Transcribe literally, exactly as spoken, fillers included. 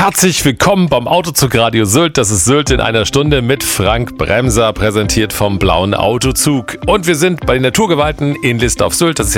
Herzlich willkommen beim Autozug Radio Sylt. Das ist Sylt in einer Stunde mit Frank Bremser, präsentiert vom Blauen Autozug. Und wir sind bei den Naturgewalten in List auf Sylt. Das ist